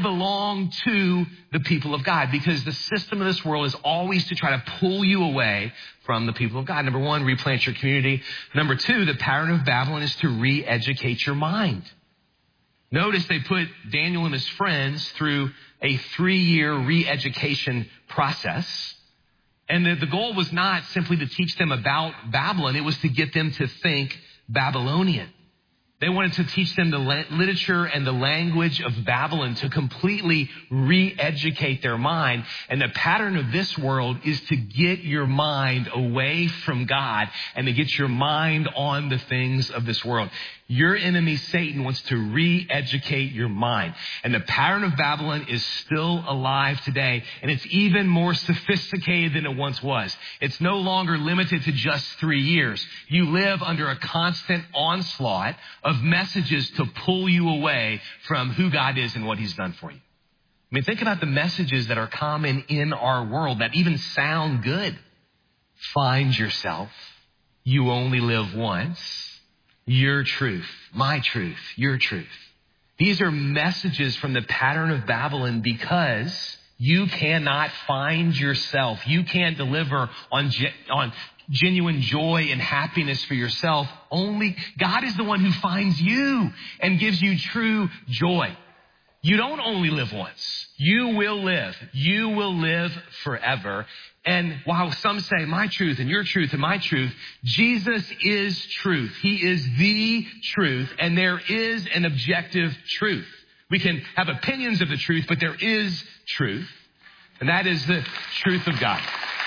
belong to the people of God, because the system of this world is always to try to pull you away from the people of God. Number one, replant your community. Number two, the pattern of Babylon is to re-educate your mind. Notice they put Daniel and his friends through a 3-year re-education process. And the goal was not simply to teach them about Babylon. It was to get them to think Babylonian. They wanted to teach them the literature and the language of Babylon to completely re-educate their mind. And the pattern of this world is to get your mind away from God and to get your mind on the things of this world. Your enemy, Satan, wants to re-educate your mind. And the pattern of Babylon is still alive today. And it's even more sophisticated than it once was. It's no longer limited to just 3 years. You live under a constant onslaught of messages to pull you away from who God is and what he's done for you. I mean, think about the messages that are common in our world that even sound good. Find yourself. You only live once. Your truth, my truth, your truth. These are messages from the pattern of Babylon because you cannot find yourself. You can't deliver on genuine joy and happiness for yourself. Only God is the one who finds you and gives you true joy. You don't only live once. You will live. You will live forever. And while some say my truth and your truth and my truth, Jesus is truth. He is the truth, and there is an objective truth. We can have opinions of the truth, but there is truth, and that is the truth of God.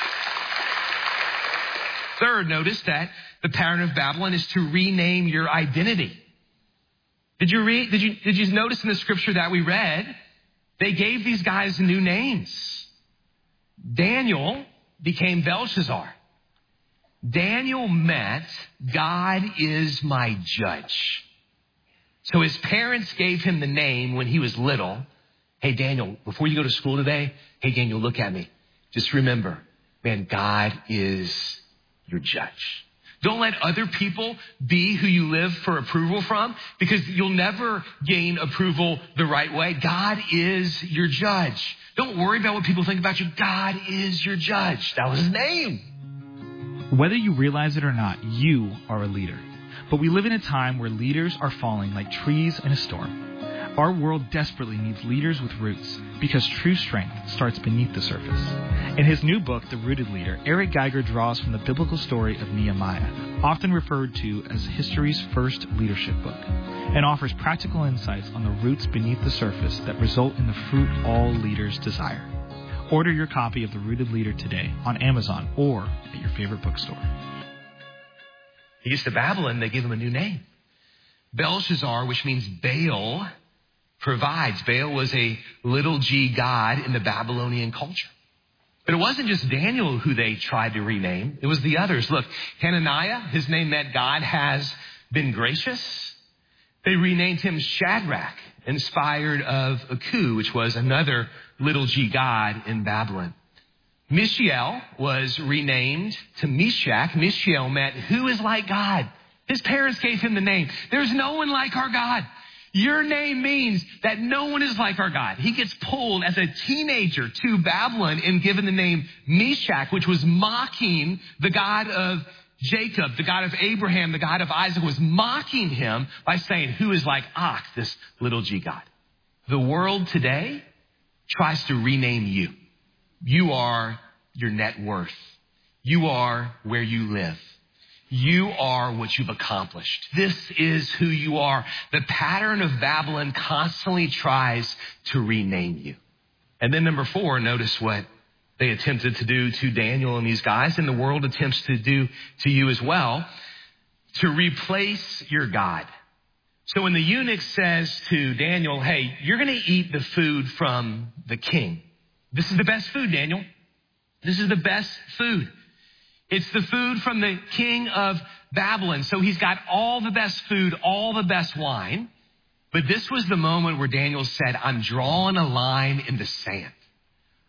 Third, notice that the pattern of Babylon is to rename your identity. Did you notice in the scripture that we read, they gave these guys new names. Daniel became Belshazzar. Daniel meant God is my judge. So his parents gave him the name when he was little. Hey, Daniel, before you go to school today, hey, Daniel, look at me. Just remember, man, God is your judge. Don't let other people be who you live for approval from, because you'll never gain approval the right way. God is your judge. Don't worry about what people think about you. God is your judge. That was his name. Whether you realize it or not, you are a leader. But we live in a time where leaders are falling like trees in a storm. Our world desperately needs leaders with roots, because true strength starts beneath the surface. In his new book, The Rooted Leader, Eric Geiger draws from the biblical story of Nehemiah, often referred to as history's first leadership book, and offers practical insights on the roots beneath the surface that result in the fruit all leaders desire. Order your copy of The Rooted Leader today on Amazon or at your favorite bookstore. He gets to Babylon, they give him a new name. Belshazzar, which means Baal, provides. Baal was a little g god in the Babylonian culture. But it wasn't just Daniel who they tried to rename. It was the others. Look, Hananiah, his name meant God has been gracious. They renamed him Shadrach, inspired of Aku, which was another little g god in Babylon. Mishael was renamed to Meshach. Mishael meant who is like God. His parents gave him the name. There's no one like our God. Your name means that no one is like our God. He gets pulled as a teenager to Babylon and given the name Meshach, which was mocking the God of Jacob, the God of Abraham, the God of Isaac, was mocking him by saying, who is like Ak, this little g God. The world today tries to rename you. You are your net worth. You are where you live. You are what you've accomplished. This is who you are. The pattern of Babylon constantly tries to rename you. And then number 4, notice what they attempted to do to Daniel and these guys, and the world attempts to do to you as well, to replace your God. So when the eunuch says to Daniel, hey, you're going to eat the food from the king. This is the best food, Daniel. This is the best food. It's the food from the king of Babylon. So he's got all the best food, all the best wine. But this was the moment where Daniel said, I'm drawing a line in the sand.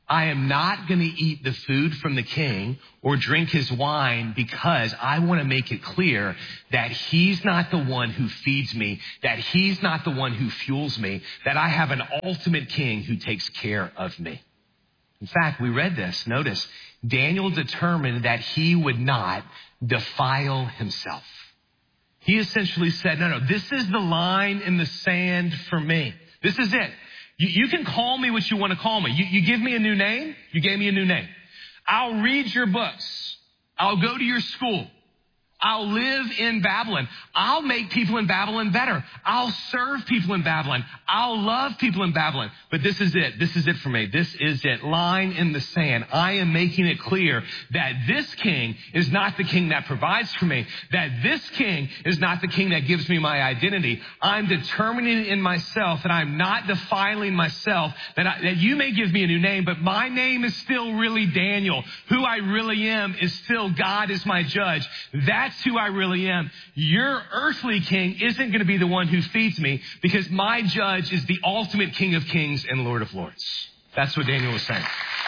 I am not going to eat the food from the king or drink his wine because I want to make it clear that he's not the one who feeds me, that he's not the one who fuels me, that I have an ultimate king who takes care of me. In fact, we read this. Notice, Daniel determined that he would not defile himself. He essentially said, no, this is the line in the sand for me. This is it. You can call me what you want to call me. You give me a new name. You gave me a new name. I'll read your books. I'll go to your school. I'll live in Babylon. I'll make people in Babylon better. I'll serve people in Babylon. I'll love people in Babylon. But this is it. This is it for me. This is it. Line in the sand. I am making it clear that this king is not the king that provides for me. That this king is not the king that gives me my identity. I'm determining in myself that I'm not defiling myself. That you may give me a new name, but my name is still really Daniel. Who I really am is still God is my judge. That's who I really am. Your earthly king isn't going to be the one who feeds me because my judge is the ultimate King of Kings and Lord of Lords. That's what Daniel was saying.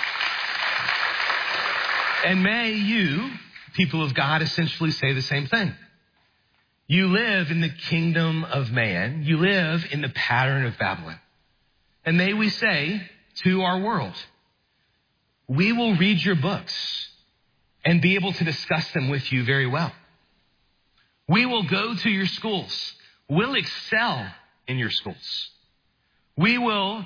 And may you, people of God, essentially say the same thing. You live in the kingdom of man. You live in the pattern of Babylon. And may we say to our world, we will read your books and be able to discuss them with you very well. We will go to your schools. We'll excel in your schools. We will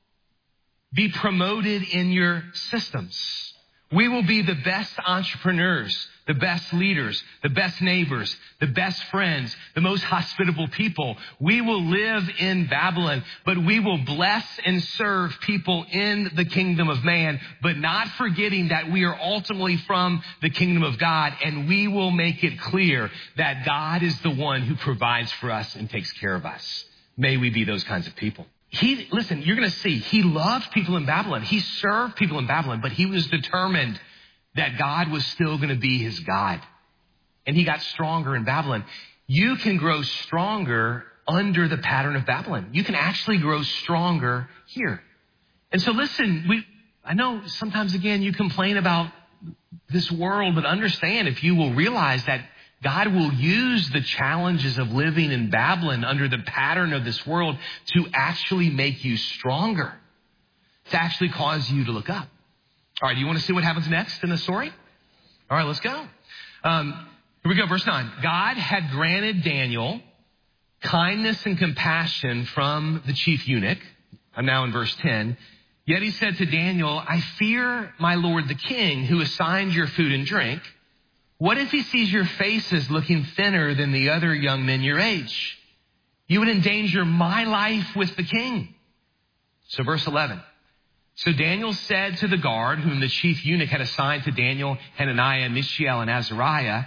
be promoted in your systems. We will be the best entrepreneurs, the best leaders, the best neighbors, the best friends, the most hospitable people. We will live in Babylon, but we will bless and serve people in the kingdom of man, but not forgetting that we are ultimately from the kingdom of God, and we will make it clear that God is the one who provides for us and takes care of us. May we be those kinds of people. Listen, you're going to see, he loved people in Babylon. He served people in Babylon, but he was determined that God was still going to be his God. And he got stronger in Babylon. You can grow stronger under the pattern of Babylon. You can actually grow stronger here. And so listen, I know sometimes again you complain about this world, but understand if you will realize that God will use the challenges of living in Babylon under the pattern of this world to actually make you stronger, to actually cause you to look up. All right, do you want to see what happens next in the story? All right, let's go. Here we go, verse 9. God had granted Daniel kindness and compassion from the chief eunuch. I'm now in verse 10. Yet he said to Daniel, I fear my lord the king who assigned your food and drink. What if he sees your faces looking thinner than the other young men your age? You would endanger my life with the king. So verse 11. So Daniel said to the guard whom the chief eunuch had assigned to Daniel, Hananiah, Mishael, and Azariah,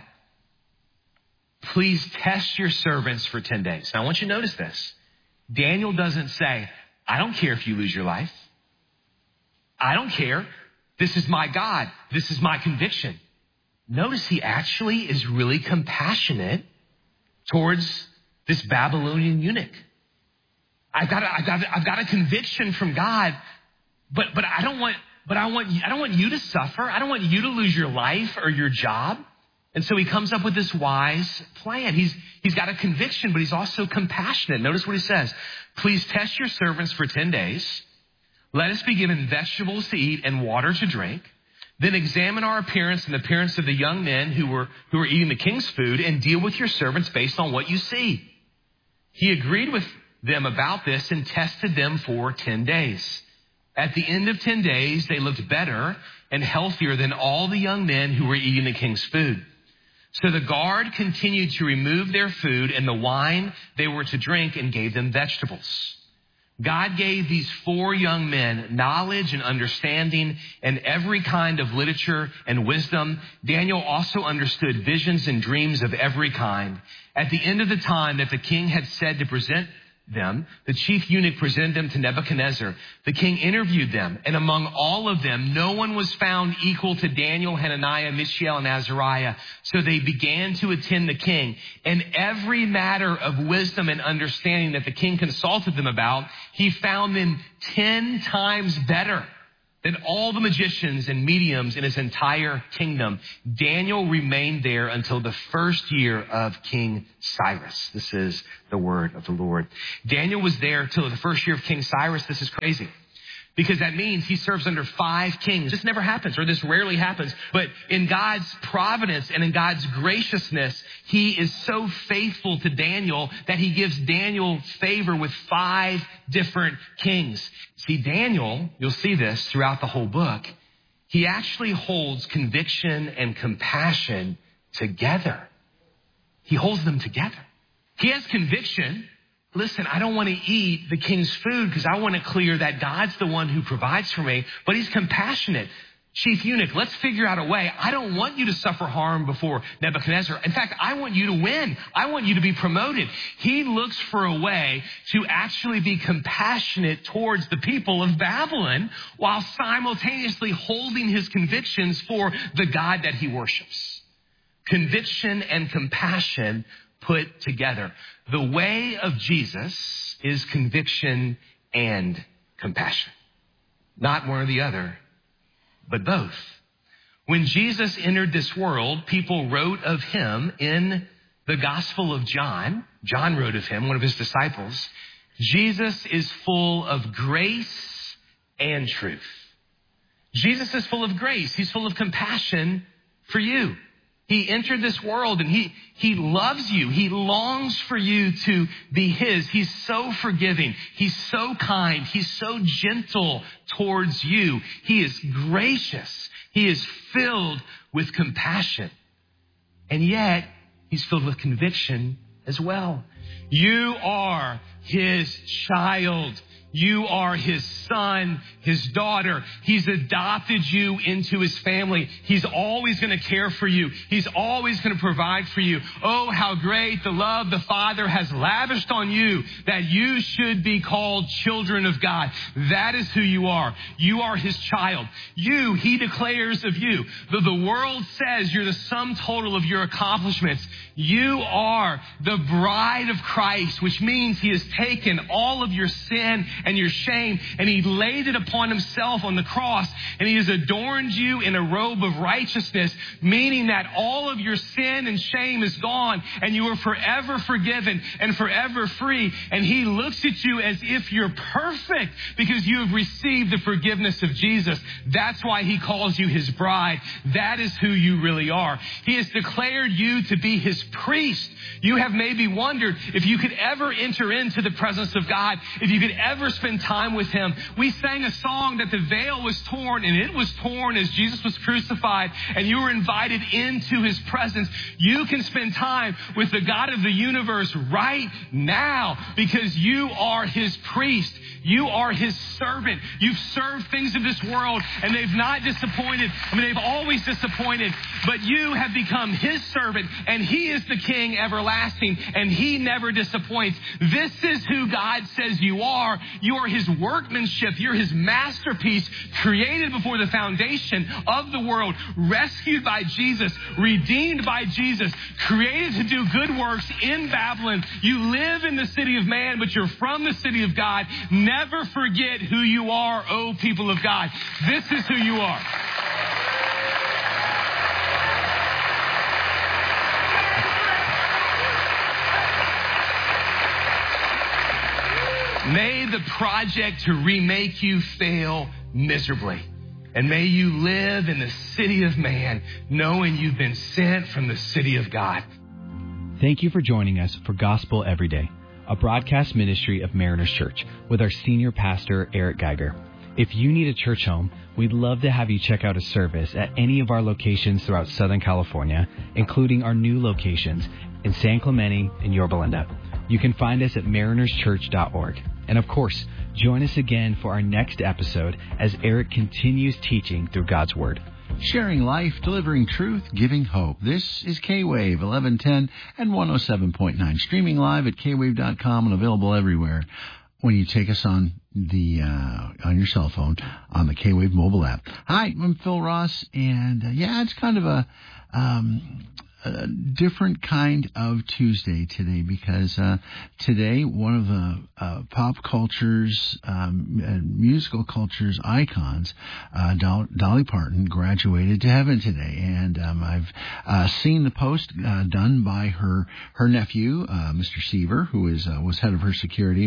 please test your servants for 10 days. Now I want you to notice this. Daniel doesn't say, I don't care if you lose your life. I don't care. This is my God. This is my conviction. Notice he actually is really compassionate towards this Babylonian eunuch. I've got a conviction from God, but I don't want you to suffer. I don't want you to lose your life or your job. And so he comes up with this wise plan. He's got a conviction, but he's also compassionate. Notice what he says. Please test your servants for 10 days. Let us be given vegetables to eat and water to drink. Then examine our appearance and the appearance of the young men who were eating the king's food and deal with your servants based on what you see. He agreed with them about this and tested them for 10 days. At the end of 10 days, they looked better and healthier than all the young men who were eating the king's food. So the guard continued to remove their food and the wine they were to drink and gave them vegetables. God gave these 4 young men knowledge and understanding and every kind of literature and wisdom. Daniel also understood visions and dreams of every kind. At the end of the time that the king had said to present them, the chief eunuch presented them to Nebuchadnezzar. The king interviewed them, and among all of them, no one was found equal to Daniel, Hananiah, Mishael, and Azariah. So they began to attend the king. And every matter of wisdom and understanding that the king consulted them about, he found them 10 times better that all the magicians and mediums in his entire kingdom, Daniel remained there until the first year of King Cyrus. This is the word of the Lord. Daniel was there till the first year of King Cyrus. This is crazy, because that means he serves under 5 kings. This never happens, or this rarely happens. But in God's providence and in God's graciousness, he is so faithful to Daniel that he gives Daniel favor with 5 different kings. See, Daniel, you'll see this throughout the whole book, he actually holds conviction and compassion together. He holds them together. He has conviction. Listen, I don't want to eat the king's food because I want to clear that God's the one who provides for me. But he's compassionate. Chief eunuch, let's figure out a way. I don't want you to suffer harm before Nebuchadnezzar. In fact, I want you to win. I want you to be promoted. He looks for a way to actually be compassionate towards the people of Babylon while simultaneously holding his convictions for the God that he worships. Conviction and compassion put together. The way of Jesus is conviction and compassion. Not one or the other, but both. When Jesus entered this world, people wrote of him in the Gospel of John. John wrote of him, one of his disciples. Jesus is full of grace and truth. Jesus is full of grace. He's full of compassion for you. He entered this world and he loves you. He longs for you to be his. He's so forgiving. He's so kind. He's so gentle towards you. He is gracious. He is filled with compassion. And yet, he's filled with conviction as well. You are his child. You are his son, his daughter. He's adopted you into his family. He's always going to care for you. He's always going to provide for you. Oh, how great the love the Father has lavished on you that you should be called children of God. That is who you are. You are his child. You, he declares of you. Though the world says you're the sum total of your accomplishments, you are the bride of Christ, which means he has taken all of your sin and your shame, and he laid it upon himself on the cross, and he has adorned you in a robe of righteousness, meaning that all of your sin and shame is gone, and you are forever forgiven and forever free. And he looks at you as if you're perfect because you have received the forgiveness of Jesus. That's why he calls you his bride. That is who you really are. He has declared you to be his priest. You have maybe wondered if you could ever enter into the presence of God, if you could ever spend time with him. We sang a song that the veil was torn, and it was torn as Jesus was crucified, and you were invited into his presence. You can spend time with the God of the universe right now because you are his priest. You are his servant. You've served things of this world, and they've not disappointed. They've always disappointed, but you have become his servant, and he is the King everlasting, and he never disappoints. This is who God says you are. You are his workmanship. You're his masterpiece, created before the foundation of the world, rescued by Jesus, redeemed by Jesus, created to do good works in Babylon. You live in the city of man, but you're from the city of God. Never forget who you are, oh people of God. This is who you are. May the project to remake you fail miserably. And may you live in the city of man, knowing you've been sent from the city of God. Thank you for joining us for Gospel Every Day, a broadcast ministry of Mariners Church with our senior pastor, Eric Geiger. If you need a church home, we'd love to have you check out a service at any of our locations throughout Southern California, including our new locations in San Clemente and Yorba Linda. You can find us at marinerschurch.org. And of course, join us again for our next episode as Eric continues teaching through God's Word. Sharing life, delivering truth, giving hope. This is K-Wave 1110 and 107.9, streaming live at kwave.com and available everywhere when you take us on your cell phone on the K-Wave mobile app. Hi, I'm Phil Ross, and it's kind of a a different kind of Tuesday today because today one of the pop culture's and musical culture's icons, Dolly Parton, graduated to heaven today, and I've seen the post done by her nephew, Mr. Seaver, who was head of her security,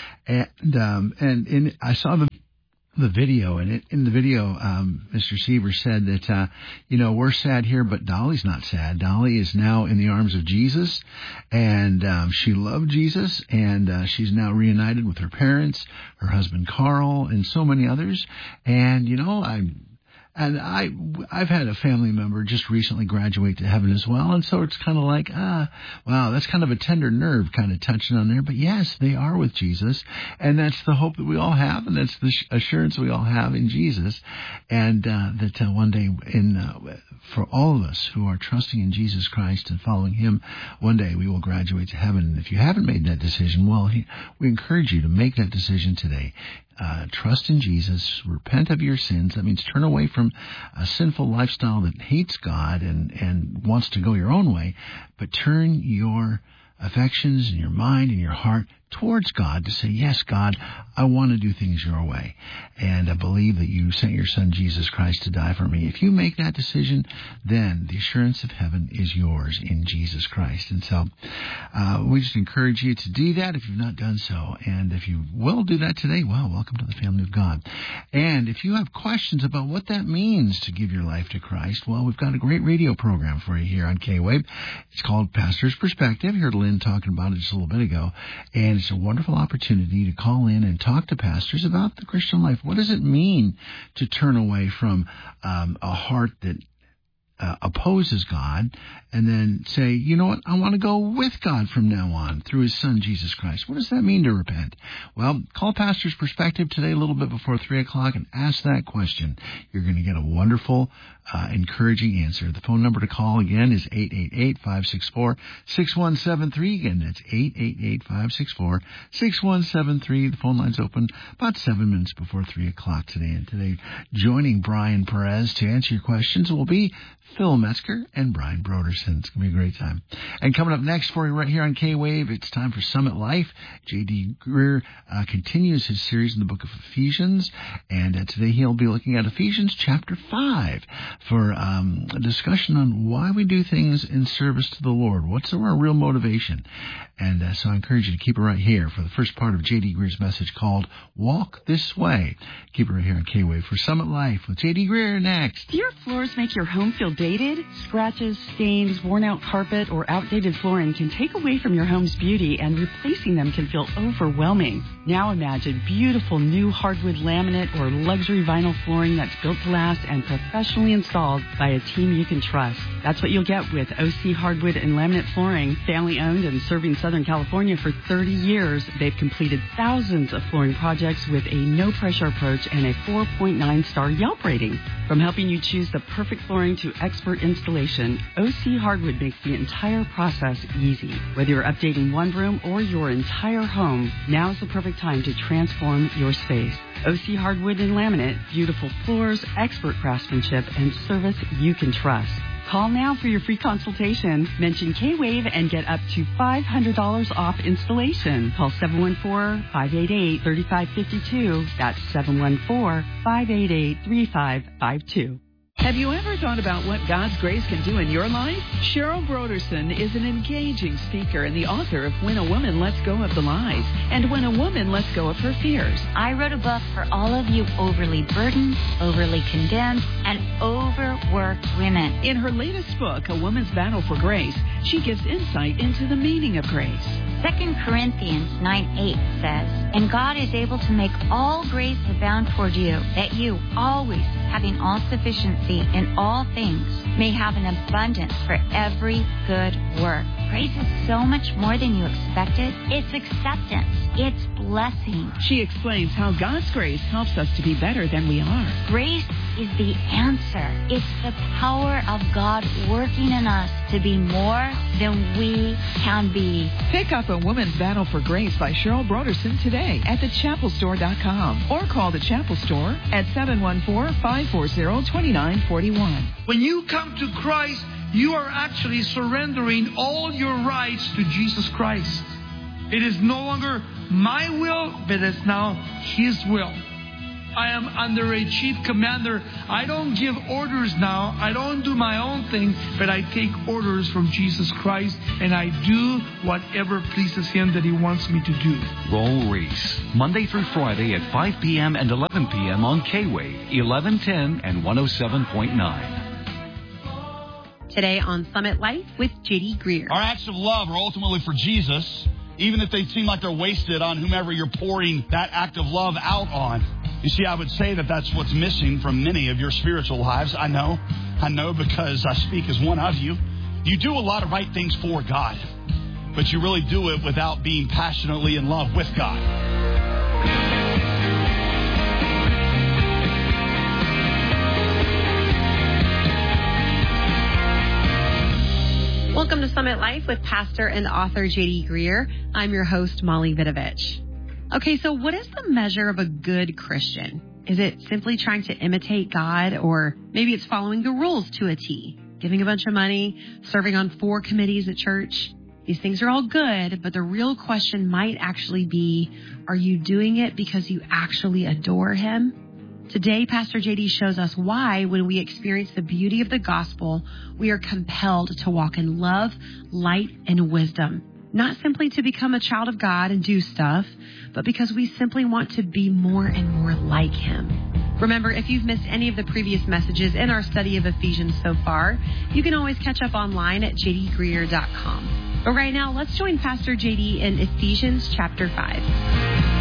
and I saw the video, and in the video, Mr. Seaver said that, we're sad here, but Dolly's not sad. Dolly is now in the arms of Jesus, and she loved Jesus, and she's now reunited with her parents, her husband Carl, and so many others. And, I've had a family member just recently graduate to heaven as well, and so it's kind of like, wow, that's kind of a tender nerve kind of touching on there. But yes, they are with Jesus, and that's the hope that we all have, and that's the assurance we all have in Jesus, and that one day, for all of us who are trusting in Jesus Christ and following Him, one day we will graduate to heaven. And if you haven't made that decision, well, we encourage you to make that decision today. Trust in Jesus, repent of your sins. That means turn away from a sinful lifestyle that hates God and wants to go your own way, but turn your affections and your mind and your heart towards God to say, yes, God, I want to do things your way. And I believe that you sent your Son, Jesus Christ, to die for me. If you make that decision, then the assurance of heaven is yours in Jesus Christ. And so we just encourage you to do that if you've not done so. And if you will do that today, well, welcome to the family of God. And if you have questions about what that means to give your life to Christ, well, we've got a great radio program for you here on K-Wave. It's called Pastor's Perspective. You heard Lynn talking about it just a little bit ago. And it's a wonderful opportunity to call in and talk to pastors about the Christian life. What does it mean to turn away from a heart that opposes God and then say, you know what, I want to go with God from now on through His Son, Jesus Christ? What does that mean to repent? Well, call Pastor's Perspective today a little bit before 3 o'clock and ask that question. You're going to get a wonderful, encouraging answer. The phone number to call again is 888-564-6173. Again, that's 888-564-6173. The phone line's open about 7 minutes before 3 o'clock today. And today, joining Brian Perez to answer your questions will be Phil Metzger and Brian Broderson. It's going to be a great time. And coming up next for you right here on K-Wave, it's time for Summit Life. J.D. Greer continues his series in the book of Ephesians, and today he'll be looking at Ephesians chapter 5 for a discussion on why we do things in service to the Lord. What's our real motivation? And so I encourage you to keep it right here for the first part of J.D. Greer's message called Walk This Way. Keep it right here on K-Wave for Summit Life with J.D. Greer next. Do your floors make your home feel dated? Scratches, stains, worn-out carpet, or outdated flooring can take away from your home's beauty, and replacing them can feel overwhelming. Now imagine beautiful new hardwood laminate or luxury vinyl flooring that's built to last and professionally installed by a team you can trust. That's what you'll get with OC Hardwood and Laminate Flooring. Family-owned and serving Southern California for 30 years, they've completed thousands of flooring projects with a no-pressure approach and a 4.9-star Yelp rating. From helping you choose the perfect flooring to expert installation, OC Hardwood makes the entire process easy. Whether you're updating one room or your entire home, now's the perfect time to transform your space. OC Hardwood and Laminate, beautiful floors, expert craftsmanship, and service you can trust. Call now for your free consultation. Mention K-Wave and get up to $500 off installation. Call 714-588-3552. That's 714-588-3552. Have you ever thought about what God's grace can do in your life? Cheryl Broderson is an engaging speaker and the author of When a Woman Lets Go of the Lies and When a Woman Lets Go of Her Fears. I wrote a book for all of you overly burdened, overly condemned, and overworked women. In her latest book, A Woman's Battle for Grace, she gives insight into the meaning of grace. 2 Corinthians 9:8 says, "And God is able to make all grace abound toward you, that you, always having all sufficiency in all things, may have an abundance for every good work." Grace is so much more than you expected. It's acceptance. It's blessing. She explains how God's grace helps us to be better than we are. Grace is the answer. It's the power of God working in us to be more than we can be. Pick up A Woman's Battle for Grace by Cheryl Broderson today at thechapelstore.com or call the Chapel Store at 714-540-2941. When you come to Christ, you are actually surrendering all your rights to Jesus Christ. It is no longer my will, but it's now His will. I am under a chief commander. I don't give orders now. I don't do my own thing, but I take orders from Jesus Christ, and I do whatever pleases Him that He wants me to do. Roll Reese, Monday through Friday at 5 p.m. and 11 p.m. on K-Wave, 1110 and 107.9. Today on Summit Life with J.D. Greer. Our acts of love are ultimately for Jesus, even if they seem like they're wasted on whomever you're pouring that act of love out on. You see, I would say that that's what's missing from many of your spiritual lives. I know because I speak as one of you. You do a lot of right things for God, but you really do it without being passionately in love with God. Welcome to Summit Life with pastor and author J.D. Greer. I'm your host, Molly Vidovich. Okay, so what is the measure of a good Christian? Is it simply trying to imitate God, or maybe it's following the rules to a T, giving a bunch of money, serving on 4 committees at church? These things are all good, but the real question might actually be, are you doing it because you actually adore Him? Today, Pastor J.D. shows us why, when we experience the beauty of the gospel, we are compelled to walk in love, light, and wisdom. Not simply to become a child of God and do stuff, but because we simply want to be more and more like Him. Remember, if you've missed any of the previous messages in our study of Ephesians so far, you can always catch up online at jdgreer.com. But right now, let's join Pastor J.D. in Ephesians chapter 5.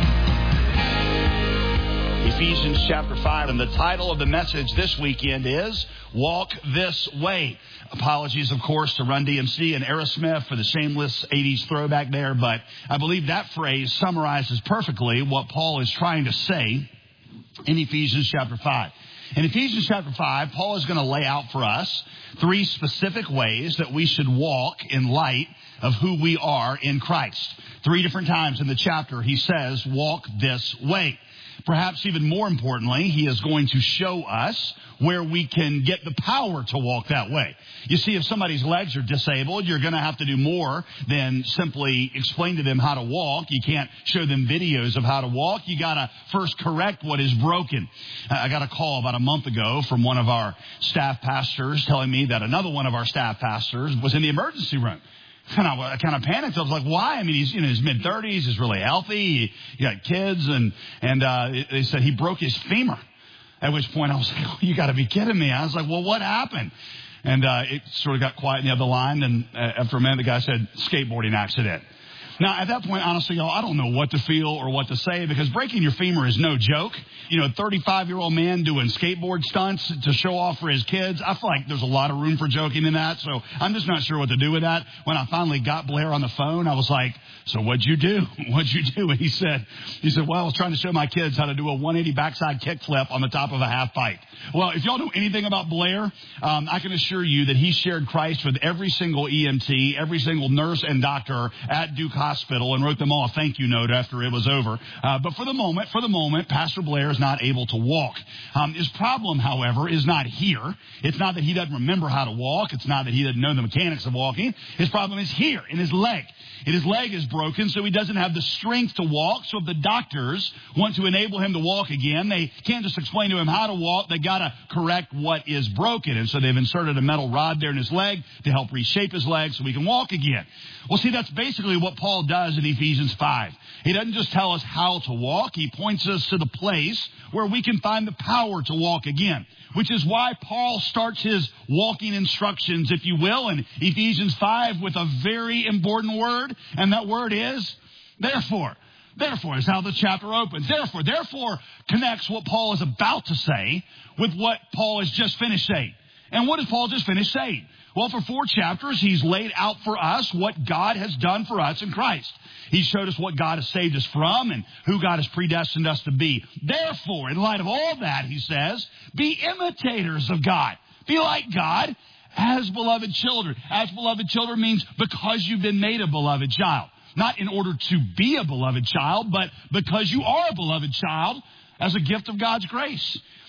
Ephesians chapter 5, and the title of the message this weekend is Walk This Way. Apologies, of course, to Run DMC and Aerosmith for the shameless 80s throwback there, but I believe that phrase summarizes perfectly what Paul is trying to say in Ephesians chapter 5. In Ephesians chapter 5, Paul is going to lay out for us 3 specific ways that we should walk in light of who we are in Christ. 3 different times in the chapter he says, walk this way. Perhaps even more importantly, he is going to show us where we can get the power to walk that way. You see, if somebody's legs are disabled, you're going to have to do more than simply explain to them how to walk. You can't show them videos of how to walk. You got to first correct what is broken. I got a call about a month ago from one of our staff pastors telling me that another one of our staff pastors was in the emergency room. And I kind of panicked. I was like, why? I mean, he's in his mid-30s. He's really healthy. He got kids. And they said he broke his femur. At which point I was like, oh, you got to be kidding me. I was like, well, what happened? And it sort of got quiet in the other line. And after a minute, the guy said, skateboarding accident. Now, at that point, honestly, y'all, I don't know what to feel or what to say, because breaking your femur is no joke. You know, a 35-year-old man doing skateboard stunts to show off for his kids. I feel like there's a lot of room for joking in that, so I'm just not sure what to do with that. When I finally got Blair on the phone, I was like, so what'd you do? What'd you do? And he said, well, I was trying to show my kids how to do a 180 backside kickflip on the top of a half pipe. Well, if y'all know anything about Blair, I can assure you that he shared Christ with every single EMT, every single nurse and doctor at Duke Hospital, and wrote them all a thank you note after it was over. But for the moment, Pastor Blair is not able to walk. His problem, however, is not here. It's not that he doesn't remember how to walk. It's not that he doesn't know the mechanics of walking. His problem is here, in his leg. And his leg is broken, so he doesn't have the strength to walk. So if the doctors want to enable him to walk again, they can't just explain to him how to walk. They got to correct what is broken. And so they've inserted a metal rod there in his leg to help reshape his leg so he can walk again. Well, see, that's basically what Paul does in Ephesians 5. He doesn't just tell us how to walk. He points us to the place where we can find the power to walk again, which is why Paul starts his walking instructions, if you will, in Ephesians 5 with a very important word, and that word is therefore. Therefore is how the chapter opens. Therefore connects what Paul is about to say with what Paul has just finished saying. And what has Paul just finished saying? Well, for 4 chapters, he's laid out for us what God has done for us in Christ. He showed us what God has saved us from and who God has predestined us to be. Therefore, in light of all that, he says, be imitators of God. Be like God as beloved children. As beloved children means because you've been made a beloved child. Not in order to be a beloved child, but because you are a beloved child as a gift of God's grace.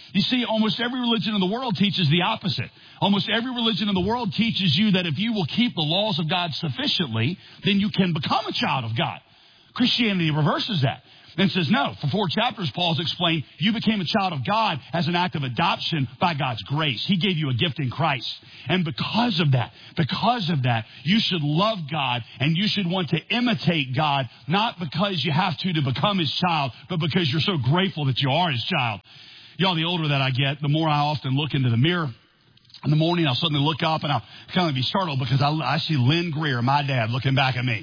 You see, almost every religion in the world teaches the opposite. Almost every religion in the world teaches you that if you will keep the laws of God sufficiently, then you can become a child of God. Christianity reverses that and says, no, for 4 chapters, Paul's explained, you became a child of God as an act of adoption by God's grace. He gave you a gift in Christ. And because of that, you should love God and you should want to imitate God, not because you have to become his child, but because you're so grateful that you are his child. Y'all, the older that I get, the more I often look into the mirror. In the morning, I'll suddenly look up and I'll kind of be startled because I see Lynn Greer, my dad, looking back at me.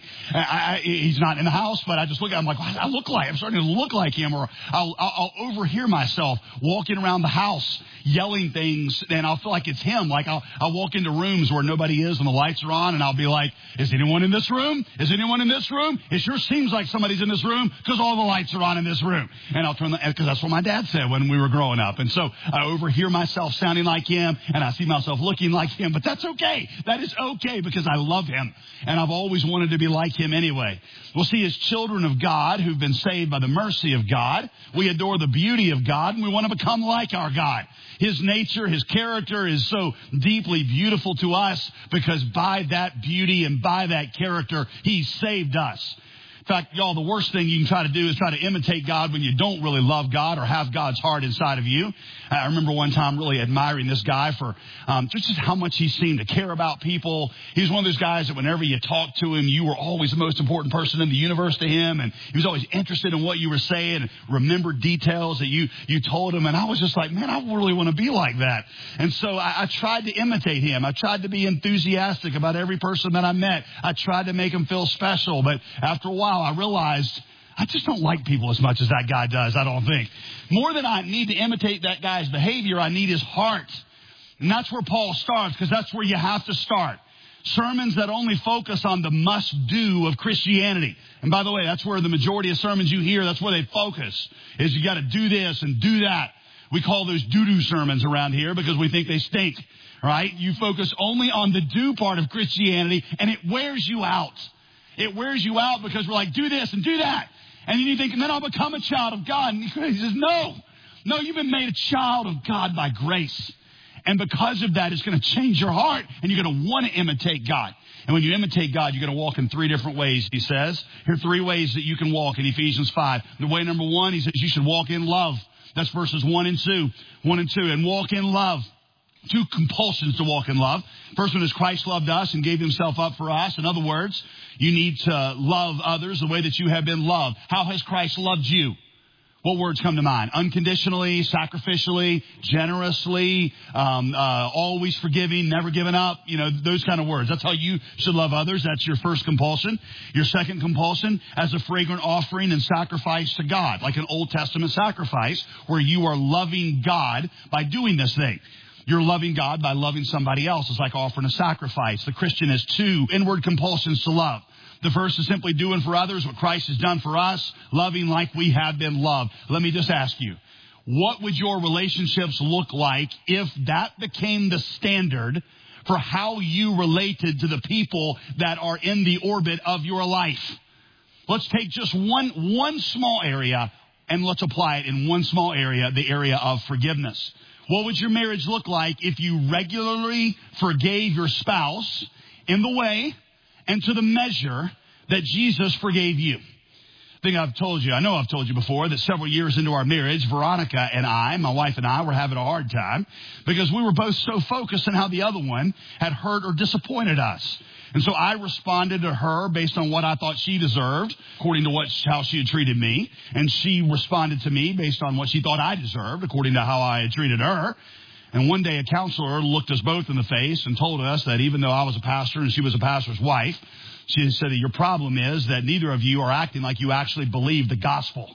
He's not in the house, but I just look at him like, what does I look like? I'm starting to look like him. Or I'll overhear myself walking around the house yelling things, and I'll feel like it's him. Like I'll walk into rooms where nobody is and the lights are on, and I'll be like, is anyone in this room? Is anyone in this room? It sure seems like somebody's in this room because all the lights are on in this room. And I'll turn because that's what my dad said when we were growing up. And so I overhear myself sounding like him, and I see myself looking like him, but that's okay. That is okay because I love him, and I've always wanted to be like him anyway. We'll see as children of God who've been saved by the mercy of God, we adore the beauty of God, and we want to become like our God. His nature, his character is so deeply beautiful to us because by that beauty and by that character, he saved us. In fact, y'all, the worst thing you can try to do is try to imitate God when you don't really love God or have God's heart inside of you. I remember one time really admiring this guy for just how much he seemed to care about people. He was one of those guys that whenever you talked to him, you were always the most important person in the universe to him. And he was always interested in what you were saying and remembered details that you told him. And I was just like, man, I really want to be like that. And so I tried to imitate him. I tried to be enthusiastic about every person that I met. I tried to make him feel special. But after a while, I realized I just don't like people as much as that guy does, I don't think. More than I need to imitate that guy's behavior, I need his heart. And that's where Paul starts, because that's where you have to start. Sermons that only focus on the must-do of Christianity. And by the way, that's where the majority of sermons you hear, that's where they focus, is you got to do this and do that. We call those doo-doo sermons around here because we think they stink, right? You focus only on the do part of Christianity, and it wears you out. It wears you out because we're like, do this and do that. And then you think, and then I'll become a child of God. And he says, no, you've been made a child of God by grace. And because of that, it's going to change your heart, and you're going to want to imitate God. And when you imitate God, you're going to walk in 3 different ways, he says. Here are 3 ways that you can walk in Ephesians 5. The way number 1, he says you should walk in love. That's verses 1 and 2. And walk in love. 2 compulsions to walk in love. First one is Christ loved us and gave himself up for us. In other words, you need to love others the way that you have been loved. How has Christ loved you? What words come to mind? Unconditionally, sacrificially, generously, always forgiving, never giving up. You know, those kind of words. That's how you should love others. That's your first compulsion. Your second compulsion, as a fragrant offering and sacrifice to God, like an Old Testament sacrifice where you are loving God by doing this thing. You're loving God by loving somebody else. It's like offering a sacrifice. The Christian has 2 inward compulsions to love. The first is simply doing for others what Christ has done for us, loving like we have been loved. Let me just ask you, what would your relationships look like if that became the standard for how you related to the people that are in the orbit of your life? Let's take just one small area and let's apply it in one small area, the area of forgiveness. What would your marriage look like if you regularly forgave your spouse in the way and to the measure that Jesus forgave you? I know I've told you before that several years into our marriage, Veronica and I, my wife and I, were having a hard time because we were both so focused on how the other one had hurt or disappointed us. And so I responded to her based on what I thought she deserved, according to how she had treated me. And she responded to me based on what she thought I deserved, according to how I had treated her. And one day a counselor looked us both in the face and told us that even though I was a pastor and she was a pastor's wife, she said that your problem is that neither of you are acting like you actually believe the gospel.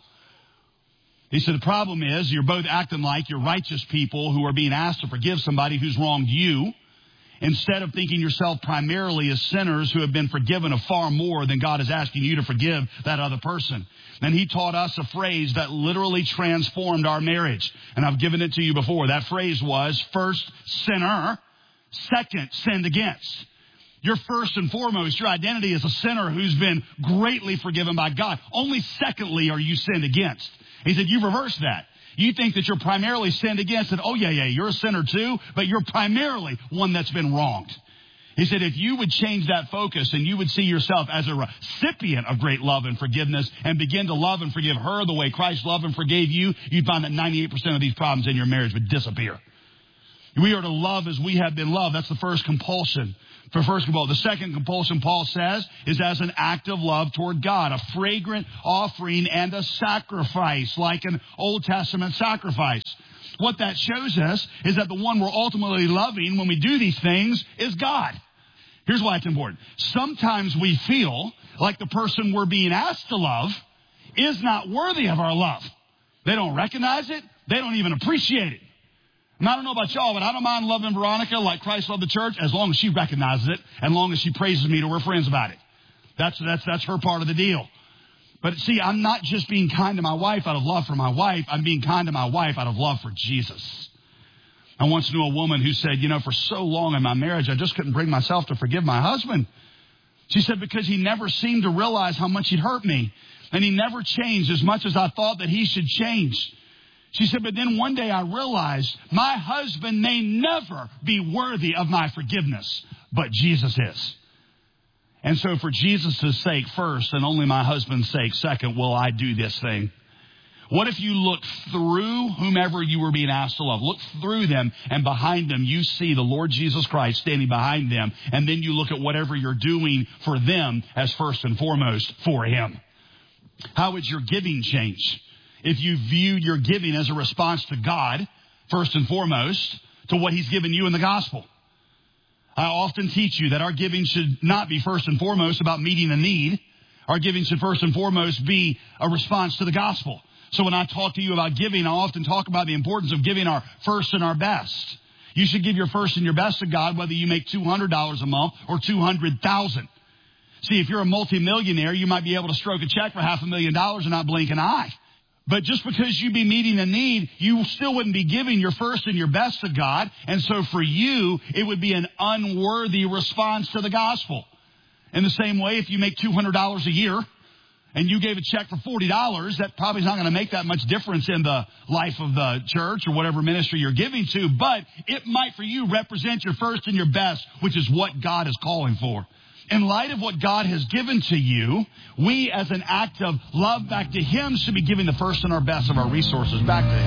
He said the problem is you're both acting like you're righteous people who are being asked to forgive somebody who's wronged you, instead of thinking yourself primarily as sinners who have been forgiven of far more than God is asking you to forgive that other person. And he taught us a phrase that literally transformed our marriage. And I've given it to you before. That phrase was, first, sinner, second, sinned against. You're first and foremost, your identity is a sinner who's been greatly forgiven by God. Only secondly are you sinned against. He said, you reverse that. You think that you're primarily sinned against, and oh yeah, you're a sinner too, but you're primarily one that's been wronged. He said, if you would change that focus and you would see yourself as a recipient of great love and forgiveness and begin to love and forgive her the way Christ loved and forgave you, you'd find that 98% of these problems in your marriage would disappear. We are to love as we have been loved. That's the first compulsion. The second compulsion, Paul says, is as an act of love toward God, a fragrant offering and a sacrifice, like an Old Testament sacrifice. What that shows us is that the one we're ultimately loving when we do these things is God. Here's why it's important. Sometimes we feel like the person we're being asked to love is not worthy of our love. They don't recognize it. They don't even appreciate it. And I don't know about y'all, but I don't mind loving Veronica like Christ loved the church as long as she recognizes it and long as she praises me to her friends about it. That's her part of the deal. But see, I'm not just being kind to my wife out of love for my wife. I'm being kind to my wife out of love for Jesus. I once knew a woman who said, for so long in my marriage, I just couldn't bring myself to forgive my husband. She said, because he never seemed to realize how much he'd hurt me. And he never changed as much as I thought that he should change. She said, but then one day I realized my husband may never be worthy of my forgiveness, but Jesus is. And so for Jesus' sake first, and only my husband's sake second, will I do this thing. What if you look through whomever you were being asked to love? Look through them, and behind them you see the Lord Jesus Christ standing behind them. And then you look at whatever you're doing for them as first and foremost for Him. How would your giving change if you viewed your giving as a response to God, first and foremost, to what He's given you in the gospel? I often teach you that our giving should not be first and foremost about meeting a need. Our giving should first and foremost be a response to the gospel. So when I talk to you about giving, I often talk about the importance of giving our first and our best. You should give your first and your best to God, whether you make $200 a month or $200,000. See, if you're a multimillionaire, you might be able to stroke a check for $500,000 and not blink an eye. But just because you be meeting a need, you still wouldn't be giving your first and your best to God. And so for you, it would be an unworthy response to the gospel. In the same way, if you make $200 a year and you gave a check for $40, that probably is not going to make that much difference in the life of the church or whatever ministry you're giving to. But it might for you represent your first and your best, which is what God is calling for. In light of what God has given to you, we as an act of love back to Him should be giving the first and our best of our resources back to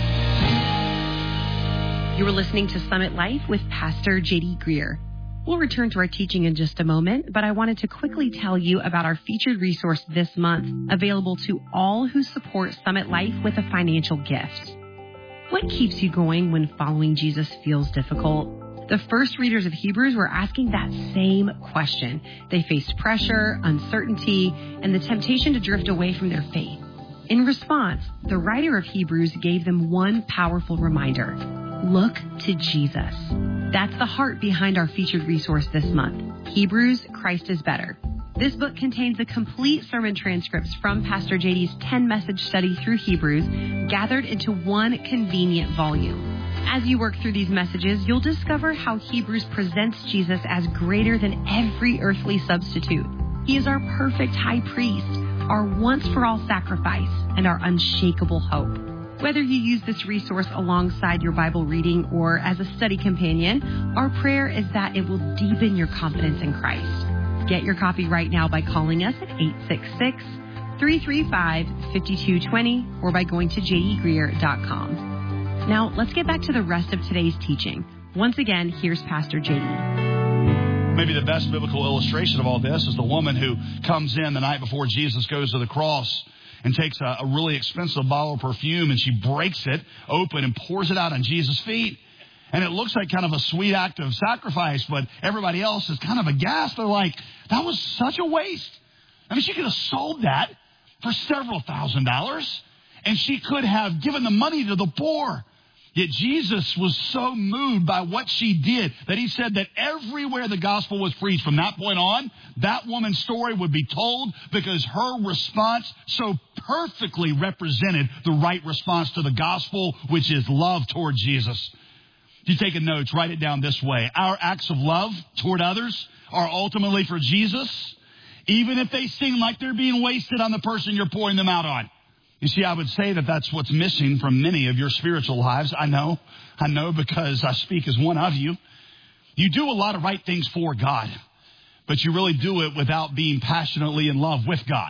Him. You are listening to Summit Life with Pastor J.D. Greer. We'll return to our teaching in just a moment, but I wanted to quickly tell you about our featured resource this month, available to all who support Summit Life with a financial gift. What keeps you going when following Jesus feels difficult? The first readers of Hebrews were asking that same question. They faced pressure, uncertainty, and the temptation to drift away from their faith. In response, the writer of Hebrews gave them one powerful reminder. Look to Jesus. That's the heart behind our featured resource this month. Hebrews, Christ is Better. This book contains the complete sermon transcripts from Pastor JD's 10-message study through Hebrews, gathered into one convenient volume. As you work through these messages, you'll discover how Hebrews presents Jesus as greater than every earthly substitute. He is our perfect high priest, our once-for-all sacrifice, and our unshakable hope. Whether you use this resource alongside your Bible reading or as a study companion, our prayer is that it will deepen your confidence in Christ. Get your copy right now by calling us at 866-335-5220 or by going to jdgreer.com. Now, let's get back to the rest of today's teaching. Once again, here's Pastor J.D. Maybe the best biblical illustration of all this is the woman who comes in the night before Jesus goes to the cross and takes a really expensive bottle of perfume, and she breaks it open and pours it out on Jesus' feet. And it looks like kind of a sweet act of sacrifice, but everybody else is kind of aghast. They're like, that was such a waste. I mean, she could have sold that for several $1,000s, and she could have given the money to the poor. Yet Jesus was so moved by what she did that He said that everywhere the gospel was preached from that point on, that woman's story would be told because her response so perfectly represented the right response to the gospel, which is love toward Jesus. If you take a note, write it down this way. Our acts of love toward others are ultimately for Jesus, even if they seem like they're being wasted on the person you're pouring them out on. You see, I would say that that's what's missing from many of your spiritual lives. I know because I speak as one of you. You do a lot of right things for God, but you really do it without being passionately in love with God.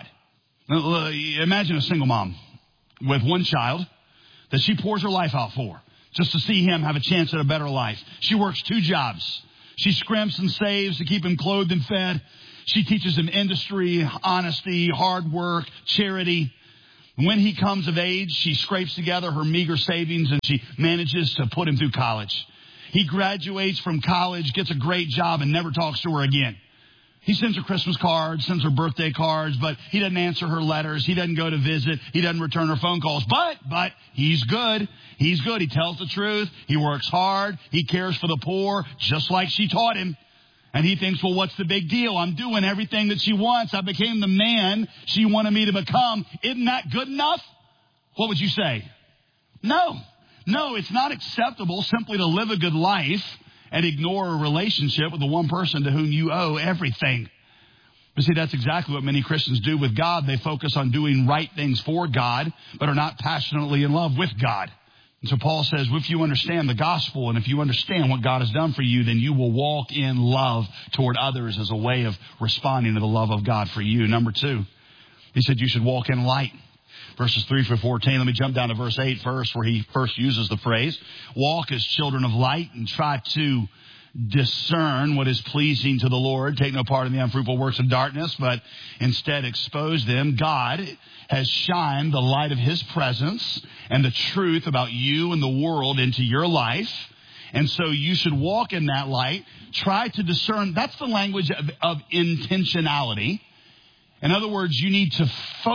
Imagine a single mom with one child that she pours her life out for just to see him have a chance at a better life. She works 2 jobs. She scrimps and saves to keep him clothed and fed. She teaches him industry, honesty, hard work, charity. When he comes of age, she scrapes together her meager savings and she manages to put him through college. He graduates from college, gets a great job, and never talks to her again. He sends her Christmas cards, sends her birthday cards, but he doesn't answer her letters. He doesn't go to visit. He doesn't return her phone calls. But he's good. He's good. He tells the truth. He works hard. He cares for the poor, just like she taught him. And he thinks, well, what's the big deal? I'm doing everything that she wants. I became the man she wanted me to become. Isn't that good enough? What would you say? No, it's not acceptable simply to live a good life and ignore a relationship with the one person to whom you owe everything. But see, that's exactly what many Christians do with God. They focus on doing right things for God, but are not passionately in love with God. And so Paul says, if you understand the gospel and if you understand what God has done for you, then you will walk in love toward others as a way of responding to the love of God for you. Number 2, he said you should walk in light. Verses 3 through 14. Let me jump down to verse 8 first, where he first uses the phrase, walk as children of light and try to discern what is pleasing to the Lord. Take no part in the unfruitful works of darkness, but instead expose them. God has shined the light of his presence and the truth about you and the world into your life. And so you should walk in that light. Try to discern. That's the language of intentionality. In other words, you need to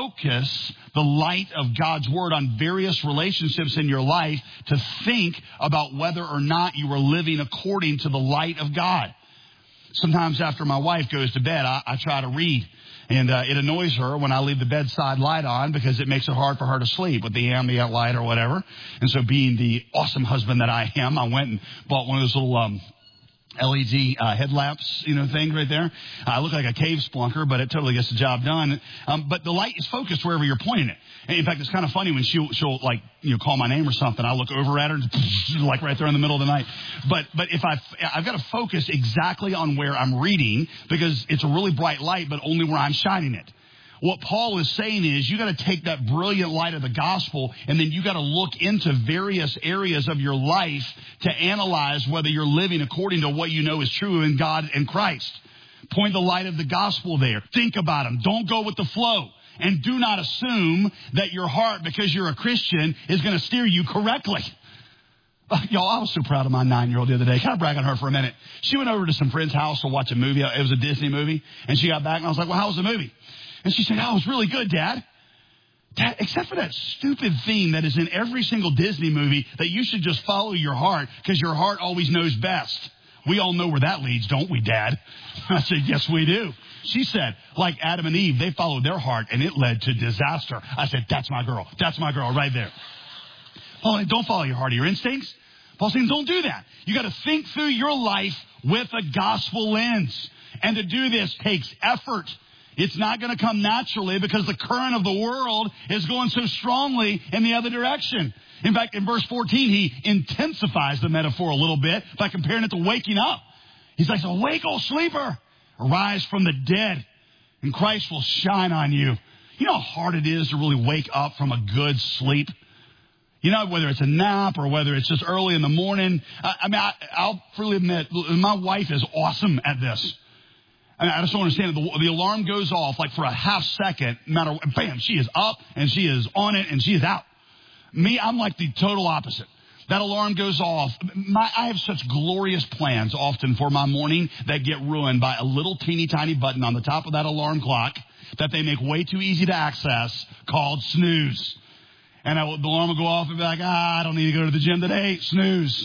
focus the light of God's word on various relationships in your life to think about whether or not you are living according to the light of God. Sometimes after my wife goes to bed, I try to read. And it annoys her when I leave the bedside light on because it makes it hard for her to sleep with the ambient light or whatever. And so being the awesome husband that I am, I went and bought one of those little LED headlamps, thing right there. I look like a cave splunker, but it totally gets the job done. But the light is focused wherever you're pointing it. And in fact, it's kind of funny when she'll call my name or something. I look over at her, like right there in the middle of the night. But if I've got to focus exactly on where I'm reading because it's a really bright light, but only where I'm shining it. What Paul is saying is you got to take that brilliant light of the gospel and then you got to look into various areas of your life to analyze whether you're living according to what you know is true in God and Christ. Point the light of the gospel there. Think about them. Don't go with the flow. And do not assume that your heart, because you're a Christian, is going to steer you correctly. Y'all, I was so proud of my 9-year-old the other day. Kind of brag on her for a minute. She went over to some friend's house to watch a movie. It was a Disney movie. And she got back and I was like, well, how was the movie? And she said, oh, it was really good, Dad. Dad, except for that stupid theme that is in every single Disney movie that you should just follow your heart because your heart always knows best. We all know where that leads, don't we, Dad? I said, yes, we do. She said, like Adam and Eve, they followed their heart and it led to disaster. I said, that's my girl. That's my girl right there. Paul, don't follow your heart or your instincts. Paul's saying, don't do that. You got to think through your life with a gospel lens. And to do this takes effort. It's not going to come naturally because the current of the world is going so strongly in the other direction. In fact, in verse 14, he intensifies the metaphor a little bit by comparing it to waking up. He's like, awake, O sleeper, arise from the dead, and Christ will shine on you. You know how hard it is to really wake up from a good sleep? You know, whether it's a nap or whether it's just early in the morning. I'll freely admit, my wife is awesome at this. I just don't understand it. The alarm goes off like for a half second, bam, she is up and she is on it and she is out. Me, I'm like the total opposite. That alarm goes off. I have such glorious plans often for my morning that get ruined by a little teeny tiny button on the top of that alarm clock that they make way too easy to access called snooze. And the alarm will go off and be like, I don't need to go to the gym today. Snooze.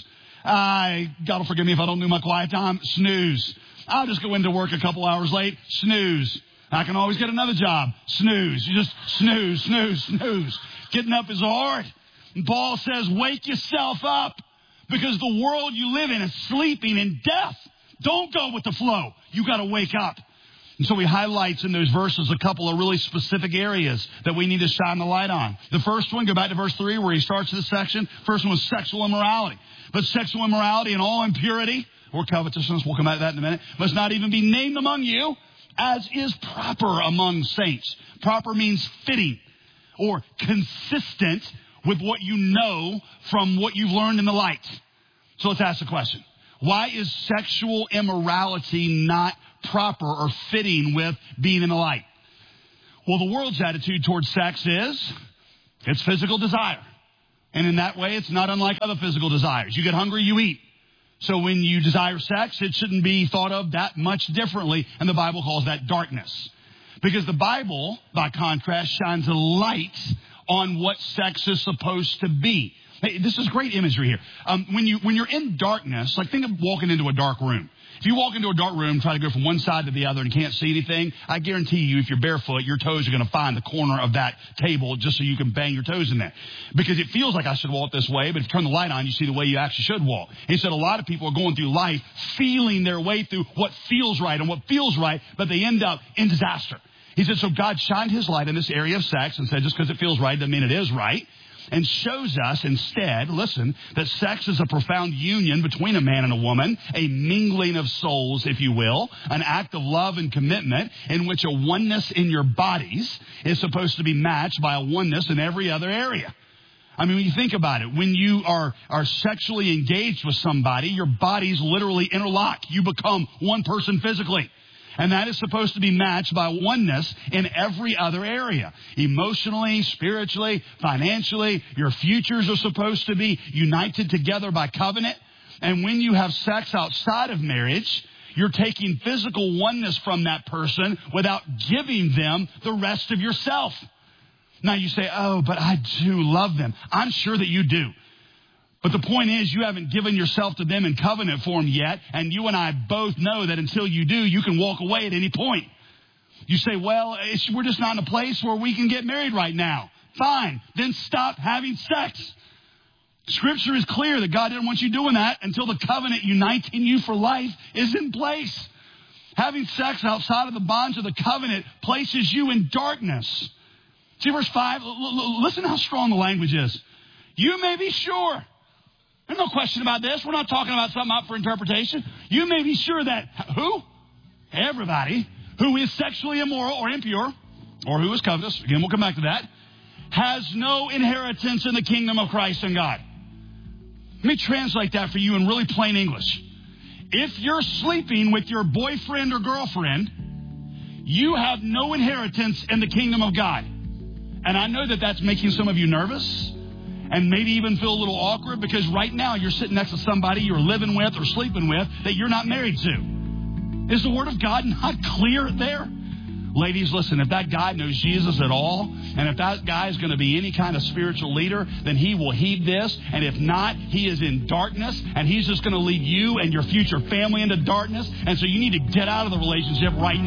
God will forgive me if I don't do my quiet time. Snooze. I'll just go into work a couple hours late. Snooze. I can always get another job. Snooze. You just snooze, snooze, snooze. Getting up is hard. And Paul says, wake yourself up because the world you live in is sleeping in death. Don't go with the flow. You got to wake up. And so he highlights in those verses a couple of really specific areas that we need to shine the light on. The first one, go back to verse 3 where he starts this section. First one was sexual immorality. But sexual immorality and all impurity, or covetousness, we'll come back to that in a minute, must not even be named among you, as is proper among saints. Proper means fitting or consistent with what you know from what you've learned in the light. So let's ask the question. Why is sexual immorality not proper or fitting with being in the light? Well, the world's attitude towards sex is it's physical desire. And in that way, it's not unlike other physical desires. You get hungry, you eat. So when you desire sex, it shouldn't be thought of that much differently. And the Bible calls that darkness. Because the Bible, by contrast, shines a light on what sex is supposed to be. Hey, this is great imagery here. When you're in darkness, like think of walking into a dark room. If you walk into a dark room, try to go from one side to the other and can't see anything, I guarantee you if you're barefoot, your toes are going to find the corner of that table just so you can bang your toes in there. Because it feels like I should walk this way, but if you turn the light on, you see the way you actually should walk. He said a lot of people are going through life feeling their way through what feels right and what feels right, but they end up in disaster. He said, so God shined his light in this area of sex and said just because it feels right doesn't mean it is right. And shows us instead, listen, that sex is a profound union between a man and a woman, a mingling of souls, if you will, an act of love and commitment in which a oneness in your bodies is supposed to be matched by a oneness in every other area. I mean, when you think about it, when you are sexually engaged with somebody, your bodies literally interlock. You become one person physically. And that is supposed to be matched by oneness in every other area. Emotionally, spiritually, financially, your futures are supposed to be united together by covenant. And when you have sex outside of marriage, you're taking physical oneness from that person without giving them the rest of yourself. Now you say, oh, but I do love them. I'm sure that you do. But the point is, you haven't given yourself to them in covenant form yet, and you and I both know that until you do, you can walk away at any point. You say, well, we're just not in a place where we can get married right now. Fine, then stop having sex. Scripture is clear that God didn't want you doing that until the covenant uniting you for life is in place. Having sex outside of the bonds of the covenant places you in darkness. See verse 5, listen how strong the language is. You may be sure. There's no question about this. We're not talking about something up for interpretation. You may be sure that who? Everybody who is sexually immoral or impure, or who is covetous, again, we'll come back to that, has no inheritance in the kingdom of Christ and God. Let me translate that for you in really plain English. If you're sleeping with your boyfriend or girlfriend, you have no inheritance in the kingdom of God. And I know that that's making some of you nervous. And maybe even feel a little awkward because right now you're sitting next to somebody you're living with or sleeping with that you're not married to. Is the Word of God not clear there? Ladies, listen, if that guy knows Jesus at all, and if that guy is going to be any kind of spiritual leader, then he will heed this. And if not, he is in darkness, and he's just going to lead you and your future family into darkness. And so you need to get out of the relationship right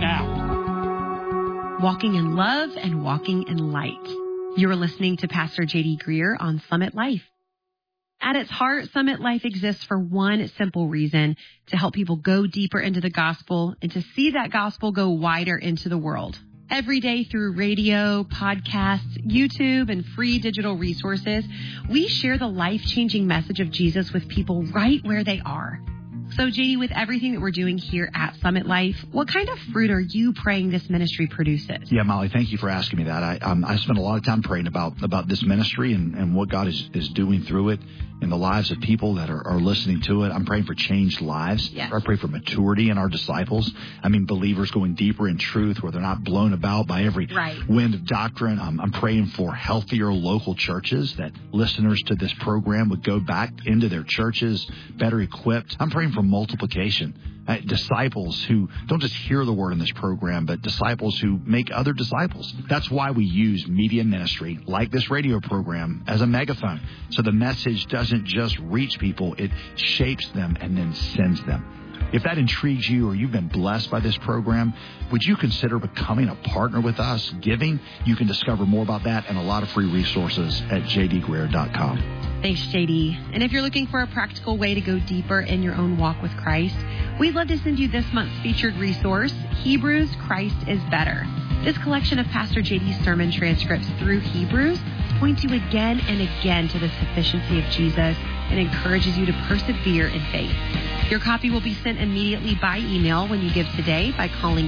now. Walking in love and walking in light. You're listening to Pastor J.D. Greer on Summit Life. At its heart, Summit Life exists for one simple reason, to help people go deeper into the gospel and to see that gospel go wider into the world. Every day through radio, podcasts, YouTube, and free digital resources, we share the life-changing message of Jesus with people right where they are. So, JD, with everything that we're doing here at Summit Life, what kind of fruit are you praying this ministry produces? Yeah, Molly, thank you for asking me that. I spent a lot of time praying about this ministry and what God is doing through it in the lives of people that are listening to it. I'm praying for changed lives. Yes. I pray for maturity in our disciples. I mean, believers going deeper in truth where they're not blown about by every wind of doctrine. I'm praying for healthier local churches, that listeners to this program would go back into their churches better equipped. I'm praying for multiplication. Disciples who don't just hear the word in this program, but disciples who make other disciples. That's why we use media ministry like this radio program as a megaphone. So the message doesn't just reach people, it shapes them and then sends them. If that intrigues you or you've been blessed by this program, would you consider becoming a partner with us, giving? You can discover more about that and a lot of free resources at jdgreer.com. Thanks, JD. And if you're looking for a practical way to go deeper in your own walk with Christ, we'd love to send you this month's featured resource, Hebrews, Christ is Better. This collection of Pastor JD's sermon transcripts through Hebrews points you again and again to the sufficiency of Jesus and encourages you to persevere in faith. Your copy will be sent immediately by email when you give today by calling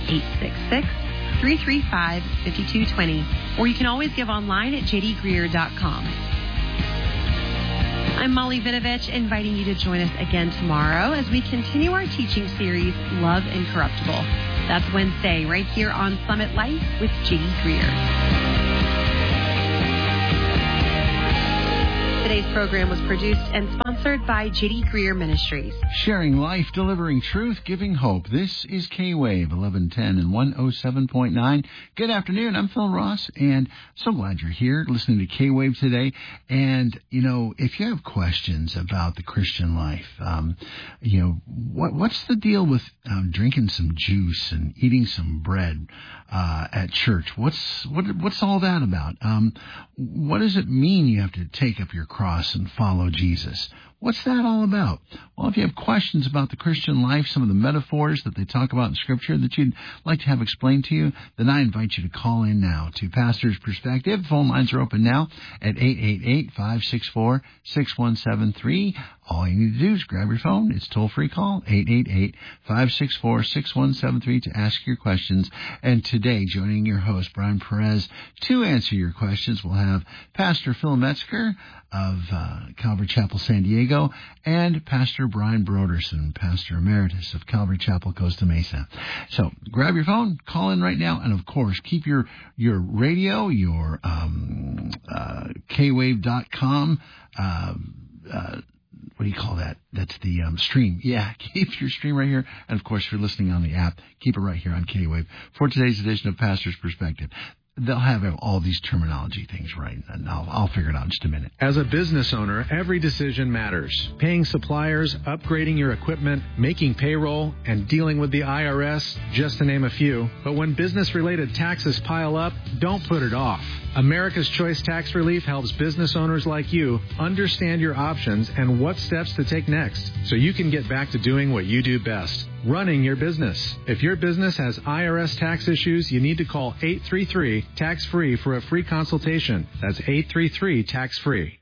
866-335-5220, or you can always give online at jdgreer.com. I'm Molly Vinovich, inviting you to join us again tomorrow as we continue our teaching series, Love Incorruptible. That's Wednesday, right here on Summit Life with J.D. Greer. Today's program was produced and sponsored by J.D. Greer Ministries. Sharing life, delivering truth, giving hope. This is K-Wave 1110 and 107.9. Good afternoon. I'm Phil Ross, and so glad you're here listening to K-Wave today. And, if you have questions about the Christian life, what's the deal with drinking some juice and eating some bread at church? What's all that about? What does it mean you have to take up your cross and follow Jesus? What's that all about? Well, if you have questions about the Christian life, some of the metaphors that they talk about in Scripture that you'd like to have explained to you, then I invite you to call in now to Pastor's Perspective. Phone lines are open now at 888-564-6173. All you need to do is grab your phone. It's toll-free call, 888-564-6173 to ask your questions. And today, joining your host, Brian Perez, to answer your questions, we'll have Pastor Phil Metzger of Calvary Chapel, San Diego, and Pastor Brian Broderson, Pastor Emeritus of Calvary Chapel, Costa Mesa. So grab your phone, call in right now, and of course, keep your radio, your kwave.com, what do you call that? That's the stream. Yeah, keep your stream right here. And, of course, if you're listening on the app, keep it right here on K-Wave for today's edition of Pastor's Perspective. They'll have all these terminology things right, and I'll figure it out in just a minute. As a business owner, every decision matters. Paying suppliers, upgrading your equipment, making payroll, and dealing with the IRS, just to name a few. But when business-related taxes pile up, don't put it off. America's Choice Tax Relief helps business owners like you understand your options and what steps to take next, so you can get back to doing what you do best, running your business. If your business has IRS tax issues, you need to call 833-TAX-FREE for a free consultation. That's 833-TAX-FREE.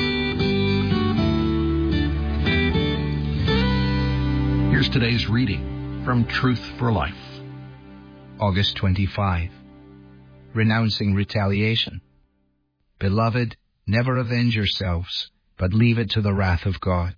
Here's today's reading from Truth for Life. August 25. Renouncing retaliation. Beloved, never avenge yourselves, but leave it to the wrath of God.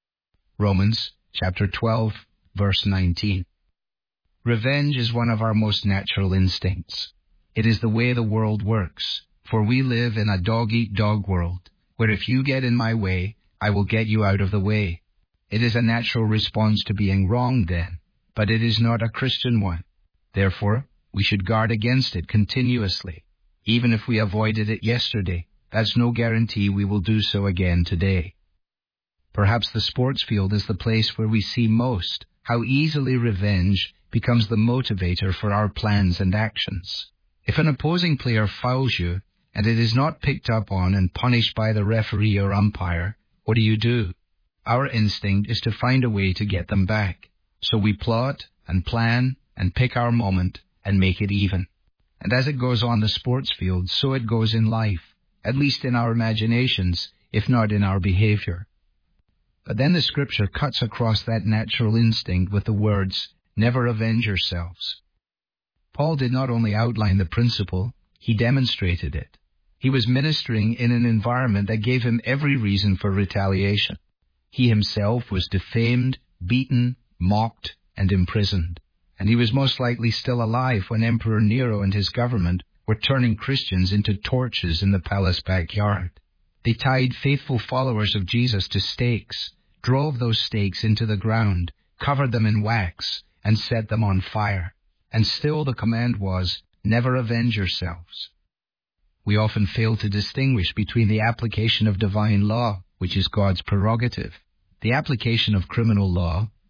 Romans chapter 12, verse 19. Revenge is one of our most natural instincts. It is the way the world works, for we live in a dog-eat-dog world, where if you get in my way, I will get you out of the way. It is a natural response to being wronged then, but it is not a Christian one. Therefore, we should guard against it continuously. Even if we avoided it yesterday, that's no guarantee we will do so again today. Perhaps the sports field is the place where we see most how easily revenge becomes the motivator for our plans and actions. If an opposing player fouls you, and it is not picked up on and punished by the referee or umpire, what do? Our instinct is to find a way to get them back. So we plot and plan and pick our moment and make it even. And as it goes on the sports field, so it goes in life, at least in our imaginations, if not in our behavior. But then the Scripture cuts across that natural instinct with the words, never avenge yourselves. Paul did not only outline the principle, he demonstrated it. He was ministering in an environment that gave him every reason for retaliation. He himself was defamed, beaten, mocked, and imprisoned. And he was most likely still alive when Emperor Nero and his government were turning Christians into torches in the palace backyard. They tied faithful followers of Jesus to stakes, drove those stakes into the ground, covered them in wax, and set them on fire. And still the command was, never avenge yourselves. We often fail to distinguish between the application of divine law, which is God's prerogative, the application of criminal law,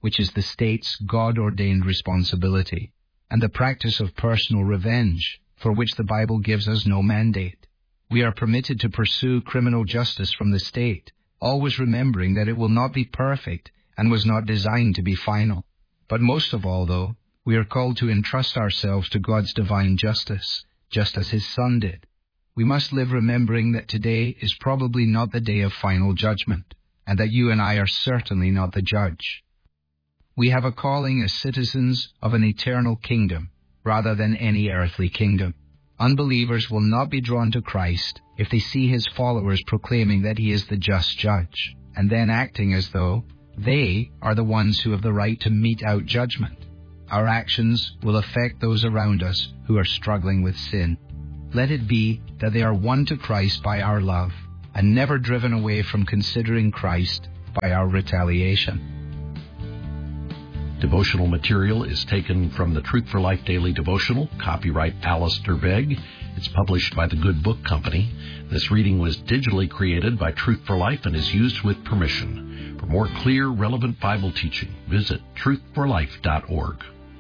which is the state's God-ordained responsibility, and the practice of personal revenge, for which the Bible gives us no mandate. We are permitted to pursue criminal justice from the state, always remembering that it will not be perfect and was not designed to be final. But most of all, though, we are called to entrust ourselves to God's divine justice, just as His Son did. We must live remembering that today is probably not the day of final judgment, and that you and I are certainly not the judge. We have a calling as citizens of an eternal kingdom, rather than any earthly kingdom. Unbelievers will not be drawn to Christ if they see His followers proclaiming that He is the just judge, and then acting as though they are the ones who have the right to mete out judgment. Our actions will affect those around us who are struggling with sin. Let it be that they are won to Christ by our love, and never driven away from considering Christ by our retaliation. Devotional material is taken from the Truth for Life Daily Devotional, copyright Alistair Begg. It's published by the Good Book Company. This reading was digitally created by Truth for Life and is used with permission. For more clear, relevant Bible teaching, visit truthforlife.org.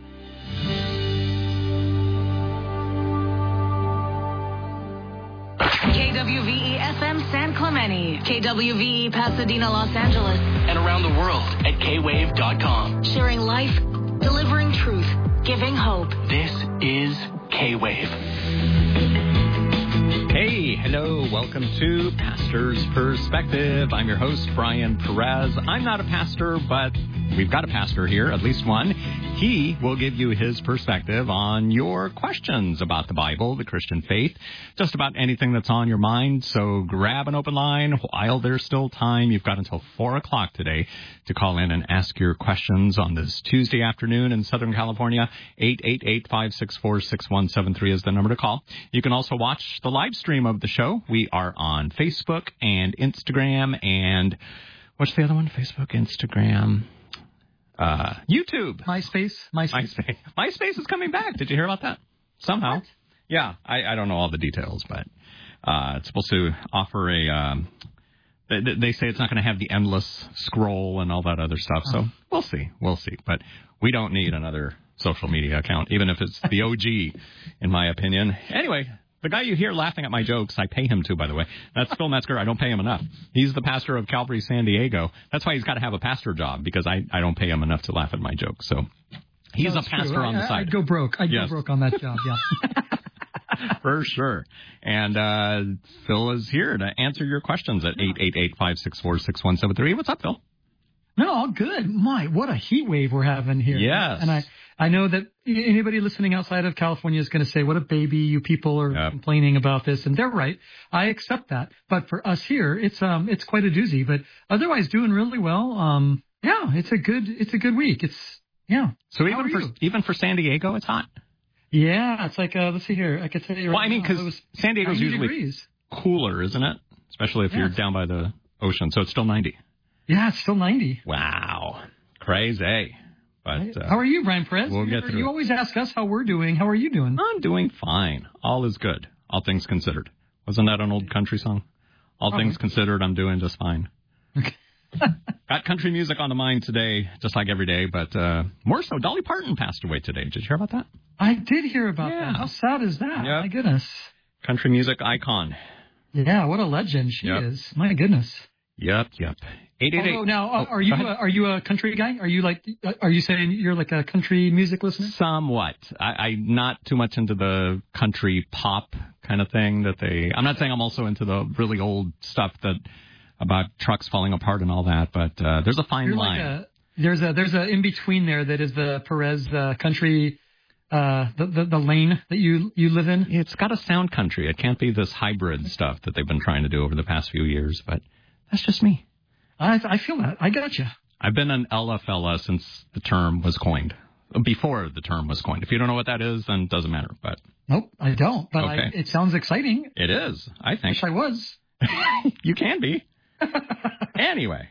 KWVE-FM San Clemente, KWVE Pasadena, Los Angeles, and around the world at kwave.com. Sharing life, delivering truth, giving hope. This is K-Wave. Hey, hello, welcome to Pastor's Perspective. I'm your host, Brian Perez. I'm not a pastor, but we've got a pastor here, at least one. He will give you his perspective on your questions about the Bible, the Christian faith, just about anything that's on your mind. So grab an open line while there's still time. You've got until 4 o'clock today to call in and ask your questions on this Tuesday afternoon in Southern California. 888-564-6173 is the number to call. You can also watch the live stream of the show. We are on Facebook and Instagram and what's the other one? Facebook, Instagram, YouTube. MySpace. MySpace is coming back. Did you hear about that? Somehow. What? Yeah, I don't know all the details, but it's supposed to offer a... They say it's not going to have the endless scroll and all that other stuff, so we'll see. But we don't need another social media account, even if it's the OG, in my opinion. Anyway... The guy you hear laughing at my jokes, I pay him to, by the way. That's Phil Metzger. I don't pay him enough. He's the pastor of Calvary San Diego. That's why he's got to have a pastor job, because I don't pay him enough to laugh at my jokes. So he's a pastor on the side. I'd go broke. I'd go broke on that job, yeah. For sure. And Phil is here to answer your questions at 888-564-6173. What's up, Phil? No, all good. My, what a heat wave we're having here. Yes. And I know that anybody listening outside of California is going to say, what a baby, you people are complaining about this. And they're right. I accept that. But for us here, it's quite a doozy. But otherwise doing really well. Yeah, it's a good week. So even for San Diego, it's hot? Yeah, it's like, let's see here. I could tell you right now. Because San Diego's usually cooler, isn't it? Especially if you're down by the ocean. So it's still 90. Yeah, it's still 90. Wow. Crazy. But how are you, Brian Perez? We'll get through. You always ask us how we're doing. How are you doing? I'm doing fine. All is good. All things considered. Wasn't that an old country song? All things considered, I'm doing just fine. Okay. Got country music on the mind today, just like every day, but more so, Dolly Parton passed away today. Did you hear about that? I did hear about that. How sad is that? Yep. My goodness. Country music icon. Yeah, what a legend she is. My goodness. Yep. 888. Now, are you a country guy? Are you saying you're like a country music listener? Somewhat. I'm not too much into the country pop kind of thing I'm not saying I'm also into the really old stuff about trucks falling apart and all that, but there's a fine line. There's a in between there that is the Perez country, the lane that you live in. It's got to sound country. It can't be this hybrid stuff that they've been trying to do over the past few years, but that's just me. I feel that. I got you. I've been an LFLA since the term was coined. Before the term was coined. If you don't know what that is, then it doesn't matter. But nope, I don't. But okay. It sounds exciting. It is, I think. Wish I was. You can be. Anyway,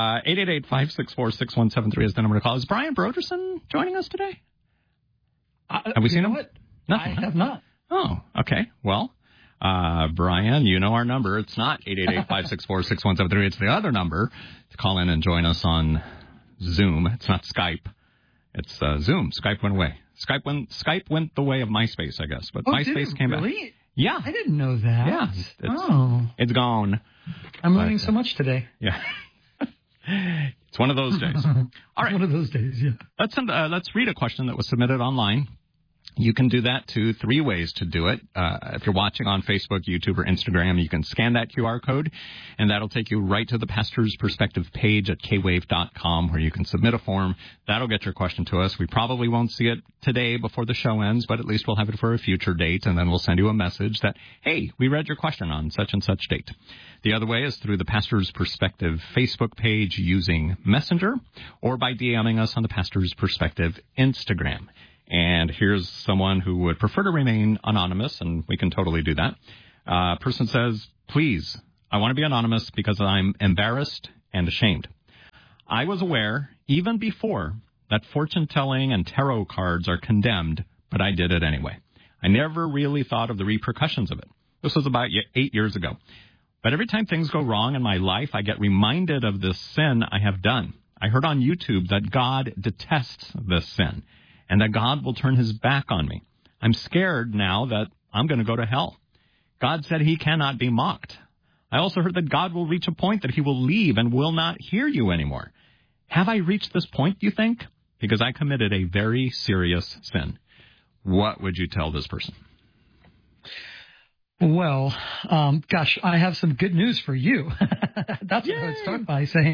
888-564-6173 is the number to call. Is Brian Broderson joining us today? Have we seen him? What? Nothing. I have not. Oh, okay. Well, Brian, you know our number. It's not 888-564-6173. It's the other number to call in and join us on Zoom. It's not Skype. It's Zoom. Skype went away. Skype went the way of MySpace, I guess. But MySpace came back. Really? Yeah. I didn't know that. Yeah. It's gone. I'm learning so much today. Yeah. It's one of those days. All right. One of those days, yeah. Let's read a question that was submitted online. You can do that to 3 ways to do it. If you're watching on Facebook, YouTube, or Instagram, you can scan that QR code, and that'll take you right to the Pastor's Perspective page at kwave.com, where you can submit a form. That'll get your question to us. We probably won't see it today before the show ends, but at least we'll have it for a future date, and then we'll send you a message that, hey, we read your question on such and such date. The other way is through the Pastor's Perspective Facebook page using Messenger, or by DMing us on the Pastor's Perspective Instagram. And here's someone who would prefer to remain anonymous, and we can totally do that. Person says, please, I want to be anonymous because I'm embarrassed and ashamed. I was aware, even before, that fortune-telling and tarot cards are condemned, but I did it anyway. I never really thought of the repercussions of it. This was about 8 years ago. But every time things go wrong in my life, I get reminded of this sin I have done. I heard on YouTube that God detests this sin, and that God will turn his back on me. I'm scared now that I'm going to go to hell. God said he cannot be mocked. I also heard that God will reach a point that he will leave and will not hear you anymore. Have I reached this point, you think? Because I committed a very serious sin. What would you tell this person? Well, gosh, I have some good news for you. That's what I would start by saying.